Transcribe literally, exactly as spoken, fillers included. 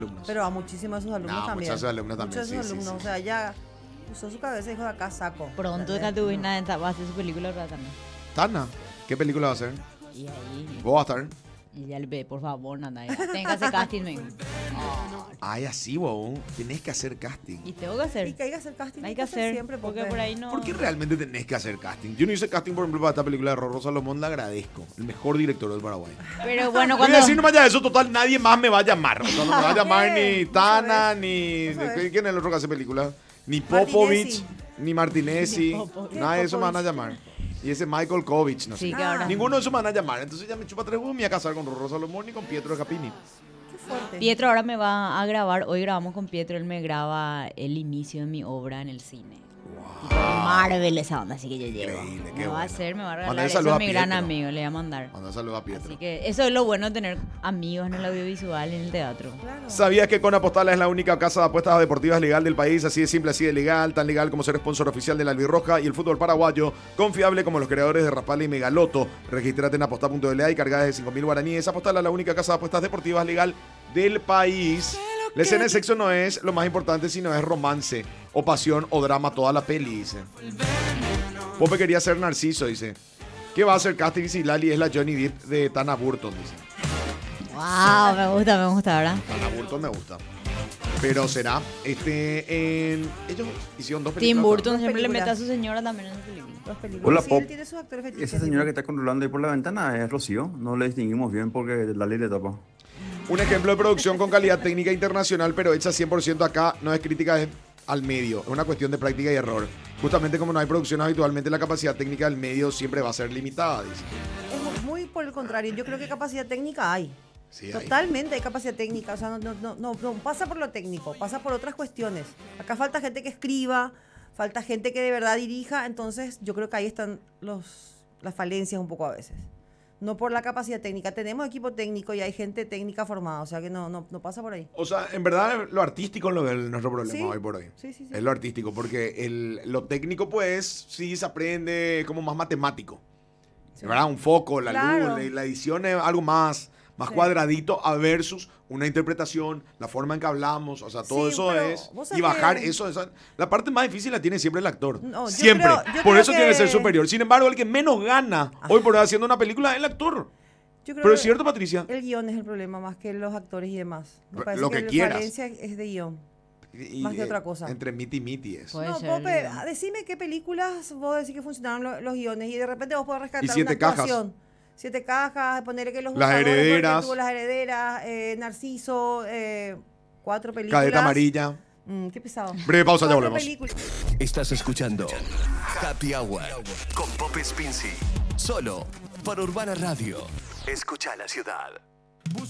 alumnos. Pero a muchísimos de sus alumnos No, también. muchos de sus alumnos también, Muchos de sus sí, sí, alumnos. sí, O sí. sea, ya usó su cabeza y dijo, acá saco. Pronto ¿Entendés? Catubina va a hacer su película, ¿verdad? También. Tana, ¿qué película va a hacer? Y ahí, ¿Vos vas a estar? y ya le ve, por favor, Nanda. Tengo que hacer casting, ven. Oh, Ay, así, vos. Tenés que hacer casting. y tengo que hacer. Y que hay que hacer casting. Hay que hacer, siempre. porque por ahí no. ¿Por qué realmente tenés que hacer casting? Yo no hice casting, por ejemplo, para esta película de Rorro Salomón, le agradezco. El mejor director del Paraguay. Pero bueno, Voy a cuando. decir nomás ya eso, total, nadie más me va a llamar. O sea, no me va a llamar ¿Qué? ni ¿Vos Tana, sabés? ni... ¿Vos sabés? ¿Quién es el otro que hace película? Ni Martinezzi. Popovich, ni Martinezzi. Ni Popovich. Nada de eso me van a Popovich. llamar. Y ese Michael Kovic, no sé. Sí, que ahora. Ninguno de esos me van a llamar. Entonces ya me chupa tres huevos, me voy a casar con Rorro Salomón ni con Pietro Capini. Qué fuerte. Pietro ahora me va a grabar. Hoy grabamos con Pietro. Él me graba el inicio de mi obra en el cine. Tipo Marvel, esa onda, así que yo llevo. Increíble, qué Me va a bueno. hacer, me va a Mandale regalar. Eso saludos es a mi gran Pietro. amigo, le voy a mandar. Manda saludos a Pietro. Así que eso es lo bueno de tener amigos en el audiovisual y en el teatro. Claro. ¿Sabías que Conapostales es la única casa de apuestas deportivas legal del país? Así de simple, así de legal, tan legal como ser sponsor oficial de la Albirroja y el fútbol paraguayo, confiable como los creadores de Rapala y Megaloto. Regístrate en aposta punto l a y cargada de cinco mil guaraníes. Apostar es la única casa de apuestas deportivas legal del país. La escena de sexo no es lo más importante, sino es romance o pasión o drama toda la peli, dice. Pope quería ser Narciso, dice. ¿Qué va a hacer casting si Lali es la Johnny Depp de Tana Burton, dice? Wow, me gusta, me gusta, ¿verdad? Tana Burton me gusta. Pero será, este, en... ellos hicieron dos películas. Tim Burton Dos siempre le películas. mete a su señora también en su película. Dos películas. Hola, Sí, Pop. él tiene sus actores fetiches. Esa señora que está controlando ahí por la ventana es Rocío. No le distinguimos bien porque la ley le tapa. Un ejemplo de producción con calidad técnica internacional, pero hecha cien por ciento acá, no es crítica, es al medio. Es una cuestión de práctica y error. Justamente como no hay producción habitualmente, la capacidad técnica del medio siempre va a ser limitada, dice. Es muy por el contrario. Yo creo que capacidad técnica hay. Sí, hay. Totalmente hay capacidad técnica. O sea, no, no, no, no, no pasa por lo técnico, pasa por otras cuestiones. Acá falta gente que escriba, falta gente que de verdad dirija. Entonces, yo creo que ahí están los, las falencias un poco a veces. No por la capacidad técnica. Tenemos equipo técnico y hay gente técnica formada. O sea que no, no, no pasa por ahí. O sea, en verdad lo artístico es lo de nuestro problema Sí. hoy por hoy. Sí, sí, sí. Es lo artístico, porque el, lo técnico pues sí se aprende es como más matemático. Sí. ¿Verdad? Un foco, la Claro. luz, la, la edición es algo más, más Sí. cuadradito a versus una interpretación, la forma en que hablamos, o sea, todo Sí, eso pero es... vos Y sabés bajar que- eso, esa- la parte más difícil la tiene siempre el actor. No, yo siempre. creo- yo por creo eso tiene que ser que- superior. Sin embargo, el que menos gana Ah. hoy por hoy haciendo una película es el actor. Yo creo Pero es que cierto, Patricia. el guión es el problema más que los actores y demás. Me Lo parece que la quieras. falencia es de guión. Y- más que eh, otra cosa. Entre miti y miti es. Puede no, ser, Pope, digo. decime qué películas vos decís que funcionaron lo- los guiones y de repente vos podés rescatar Y siete una cajas. actuación. Siete cajas, ponerle que los Las buscadores, porque herederas. tuvo las herederas, eh, Narciso, eh, cuatro películas. Cadeta amarilla. Mm, qué pesado. Breve pausa, ya Cuatro volvemos. películas. Estás escuchando Happy Hour con Pope Spincy. Solo por Urbana Radio. Escucha la ciudad.